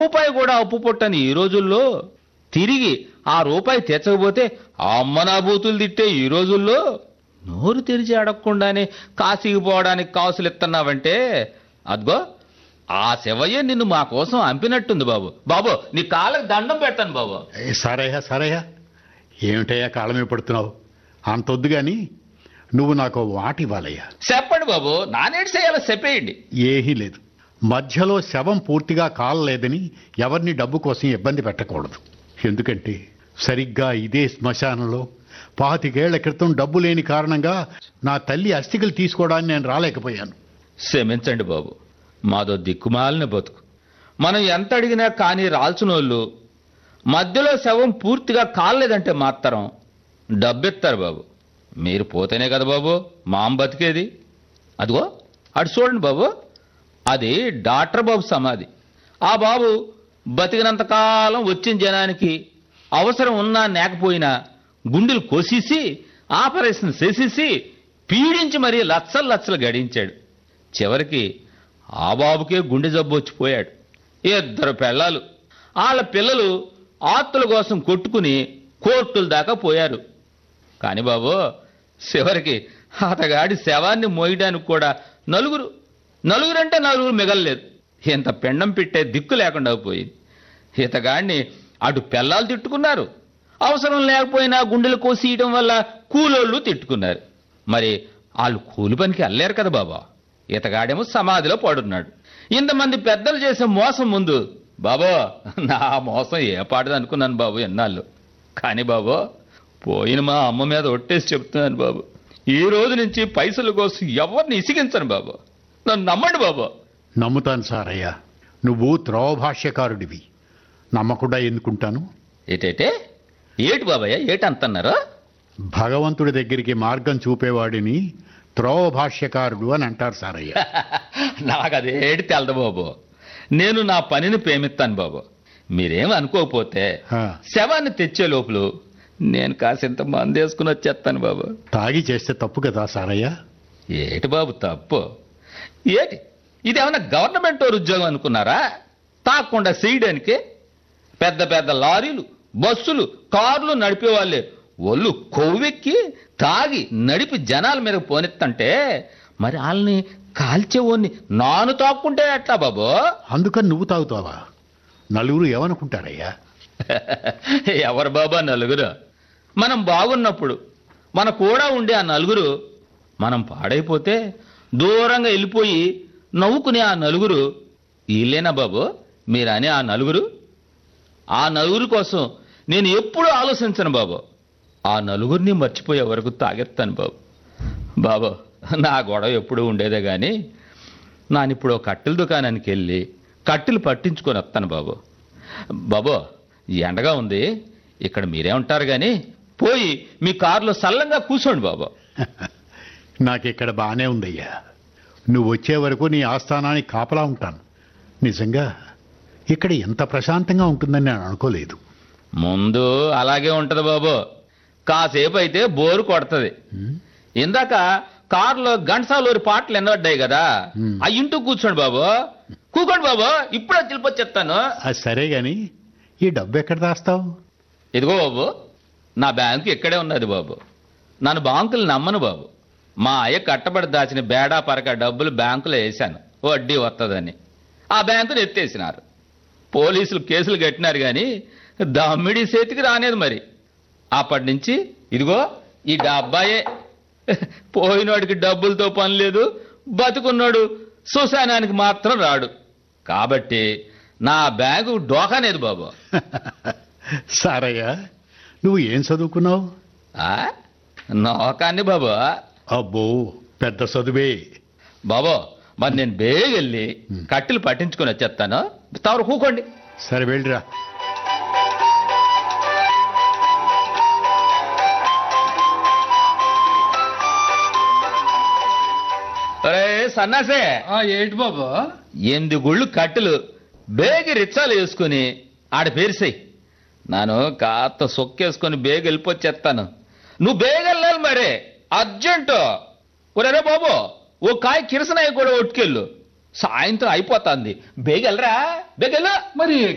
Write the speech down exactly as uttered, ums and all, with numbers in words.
అప్పుపై కూడా అప్పు పుట్టని ఈ రోజుల్లో తిరిగి ఆ రూపాయి తెచ్చకపోతే అమ్మనాభూతులు తిట్టే ఈ రోజుల్లో నోరు తెరిచి అడగకుండానే కాశీకి పోవడానికి కాసులు ఇస్తున్నావంటే అదిగో ఆ శివయ్య నిన్ను మా కోసం అంపినట్టుంది బాబు. బాబు నీ కాళ్ళకి దండం పెడతాను బాబు. సరేయా సరేయా ఏమిటయ్యా కాళ్ళమే పడుతున్నావు? అంతొద్దు గాని నువ్వు నాకు వాటి ఇవ్వాలయ్యా. చెప్పండి బాబు, నానేటి చేయాలో చెప్పేయండి. ఏమీ లేదు, మధ్యలో శవం పూర్తిగా కాలలేదని ఎవరిని డబ్బు కోసం ఇబ్బంది పెట్టకూడదు. ఎందుకంటే సరిగ్గా ఇదే శ్మశానంలో పాతికేళ్ల క్రితం డబ్బు లేని కారణంగా నా తల్లి అస్థికలు తీసుకోవడానికి నేను రాలేకపోయాను. క్షమించండి బాబు, మాదో దిక్కుమాలిన బతుకు. మనం ఎంత అడిగినా కానీ రాల్చినోళ్ళు మధ్యలో శవం పూర్తిగా కాలేదంటే మాత్రం డబ్బిస్తారు బాబు. మీరు పోతేనే కదా బాబు మాం బతికేది. అదిగో అటు చూడండి బాబు, అది డాక్టర్ బాబు సమాధి. ఆ బాబు బతికినంతకాలం వచ్చిన జనానికి అవసరం ఉన్నా లేకపోయినా గుండెలు కోసేసి ఆపరేషన్ చేసేసి పీడించి మరీ లచ్చలు లచ్చలు గడించాడు. చివరికి ఆ బాబుకే గుండె జబ్బు వచ్చిపోయాడు. ఇద్దరు పిల్లలు, వాళ్ళ పిల్లలు ఆత్తుల కోసం కొట్టుకుని కోర్టుల దాకా పోయారు. కాని బాబు చివరికి అతగాడి శవాన్ని మోయడానికి కూడా నలుగురు నలుగురంటే నలుగురు మిగలలేదు. ఇంత పెండం పెట్టే దిక్కు లేకుండా పోయింది. ఇతగాడిని అటు పిల్లలు తిట్టుకున్నారు, అవసరం లేకపోయినా గుండెలు కోసియడం వల్ల కూలోళ్ళు తిట్టుకున్నారు. మరి వాళ్ళు కూలి పనికి వెళ్ళలేరు కదా బాబా. ఇతగాడేమో సమాధిలో పడున్నాడు. ఇంతమంది పెద్దలు చేసే మోసం ముందు బాబో నా మోసం ఏ పాటది అనుకున్నాను బాబు ఎన్నాళ్ళు. కానీ బాబు పోయిన మా అమ్మ మీద ఒట్టేసి చెప్తున్నాను బాబు, ఈ రోజు నుంచి పైసల కోసం ఎవరిని ఇసిగించను బాబు. నన్ను నమ్మండి బాబు. నమ్ముతాను సారయ్యా, నువ్వు త్రోవ భాష్యకారుడివి, నమ్మకుండా ఎందుకుంటాను? ఏటేటే ఏటి బాబాయ్ ఏటి అంటున్నారో? భగవంతుడి దగ్గరికి మార్గం చూపేవాడిని త్రోవ భాష్యకారుడు అని అంటారు సారయ్య. నాకు అదేటి తెలదు బాబు. నేను నా పనిని ప్రేమిస్తాను బాబు. మీరేం అనుకోకపోతే శవాన్ని తెచ్చే లోపల నేను కాసింత మందు వేసుకుని వచ్చేస్తాను బాబు. తాగి చేస్తే తప్పు కదా సారయ్య? ఏటి బాబు తప్పు ఏటి? ఇదేమన్నా గవర్నమెంట్ ఉద్యోగం అనుకున్నారా తాకుండా చేయడానికి? పెద్ద పెద్ద లారీలు, బస్సులు, కార్లు నడిపే వాళ్ళే ఒళ్ళు కొవ్వెక్కి తాగి నడిపి జనాల మీద పోనెత్తంటే మరి వాళ్ళని కాల్చేవాడిని నాను తాక్కుంటే ఎట్లా బాబు? అందుకని నువ్వు తాగుతావా? నలుగురు ఏమనుకుంటారయ్యా? ఎవరు బాబా నలుగురు? మనం బాగున్నప్పుడు మన కూడా ఉండే ఆ నలుగురు మనం పాడైపోతే దూరంగా వెళ్ళిపోయి నవ్వుకునే ఆ నలుగురు వీళ్ళేనా బాబు మీరని? ఆ నలుగురు ఆ నలుగురు కోసం నేను ఎప్పుడూ ఆలోచించను బాబు. ఆ నలుగురిని మర్చిపోయే వరకు తాగెత్తాను బాబు. బాబు నా గొడవ ఎప్పుడూ ఉండేదే కానీ నానిప్పుడు కట్టెల దుకాణానికి వెళ్ళి కట్టెలు పట్టించుకొని వస్తాను బాబు. బాబు ఎండగా ఉంది, ఇక్కడ మీరే ఉంటారు కానీ పోయి మీ కారులో సల్లంగా కూర్చోండి బాబు. నాకిక్కడ బాగానే ఉందయ్యా, నువ్వు వచ్చే వరకు నీ ఆస్థానానికి కాపలా ఉంటాను. నిజంగా ఇక్కడ ఎంత ప్రశాంతంగా ఉంటుందని నేను అనుకోలేదు. ముందు అలాగే ఉంటది బాబు, కాసేపు అయితే బోరు కొడుతుంది. ఇందాక కారులో ఘంటసాలూరి పాటలు ఎన్నోడ్డాయి కదా, ఆ ఇంటూ కూర్చోండి బాబు. కూకోండి బాబు, ఇప్పుడే తెలిపొచ్చి చెప్తాను. అది సరే గాని ఈ డబ్బు ఎక్కడ దాస్తావు? ఇదిగో బాబు, నా బ్యాంకు ఇక్కడే ఉన్నది బాబు. నన్ను బ్యాంకులు నమ్మను బాబు. మా అయ్య కట్టబడి దాచిన బేడా పరక డబ్బులు బ్యాంకులో వేశాను వడ్డీ వస్తుందని. ఆ బ్యాంకును ఎత్తేసినారు. పోలీసులు కేసులు కట్టినారు కానీ దమ్మిడి చేతికి రానేది. మరి అప్పటి నుంచి ఇదిగో ఈ డబ్బాయే. పోయినోడికి డబ్బులతో పని లేదు, బతుకున్నాడు శ్మశానానికి మాత్రం రాడు. కాబట్టి నా బ్యాంకు డోకానేది బాబు. సారయ్య నువ్వు ఏం చదువుకున్నావు? నోకాన్ని బాబు. అబ్బో పెద్ద చదువే బాబు. మరి నేను బేగెళ్ళి కట్టెలు పట్టించుకొని వచ్చేస్తాను, తవరు కూకోండి. సరే వెళ్ళిరా. అరే సన్నాసే, ఏంటి బాబు? ఎనిమిది గుళ్ళు కట్టెలు బేగి రిచ్చాలు వేసుకుని ఆడ పేరిసాయి. నేను కాస్త సొక్కేసుకొని బేగ వెళ్ళిపోచ్చేస్తాను. నువ్వు బేగ వెళ్ళాలి మరే అర్జెంటు. ఒరే బాబు ఓ కాయ కిరసనాయి కూడా ఒట్టుకెళ్ళు, సాయంత్రం అయిపోతుంది. బేగెళ్ళరా బేగెళ్ళు. మరి